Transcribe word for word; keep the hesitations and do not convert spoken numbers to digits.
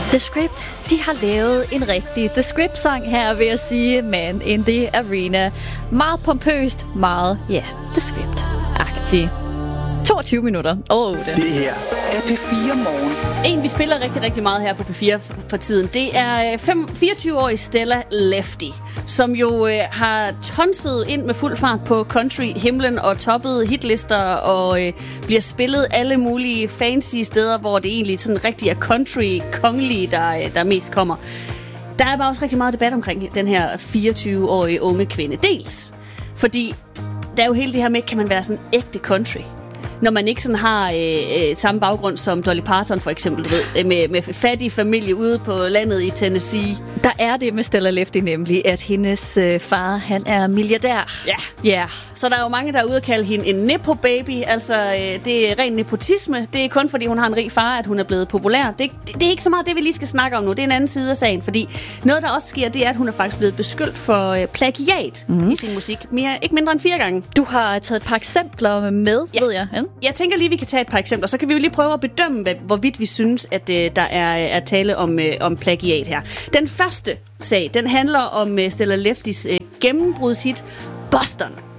The Script, de har lavet en rigtig The Script-sang her, vil jeg sige, Man in the Arena. Meget pompøst, meget, ja, yeah, The Script-agtigt. toogtyve minutter over otte. Det her er P fire Morgen. En, vi spiller rigtig, rigtig meget her på P fire for tiden, det er fireogtyve-årige Stella Lefty, som jo øh, har tonset ind med fuld fart på country-himlen og toppet hitlister og øh, bliver spillet alle mulige fancy steder, hvor det egentlig sådan rigtig er country-kongelige, der, der mest kommer. Der er bare også rigtig meget debat omkring den her fireogtyve-årige unge kvinde. Dels fordi der er jo hele det her med, kan man være sådan ægte country? Når man ikke sådan har øh, øh, samme baggrund som Dolly Parton for eksempel, du ved, med, med fattig familie ude på landet i Tennessee. Der er det med Stella Lefty nemlig, at hendes øh, far, han er milliardær. Ja. Ja. Så der er jo mange, der er ude at kalde hende en nepo-baby. Altså, øh, det er ren nepotisme. Det er kun fordi, hun har en rig far, at hun er blevet populær. Det, det, det er ikke så meget det, vi lige skal snakke om nu. Det er en anden side af sagen. Fordi noget, der også sker, det er, at hun er faktisk blevet beskyldt for øh, plagiat mm-hmm. i sin musik. Mere, ikke mindre end fire gange. Du har taget et par eksempler med, ja. ved jeg. Ja? Jeg tænker lige, vi kan tage et par eksempler. Så kan vi jo lige prøve at bedømme, hvad, hvorvidt vi synes, at øh, der er, er tale om, øh, om plagiat her. Den første sag, den handler om øh, Stella Leftys øh, gennembrudshit Boston.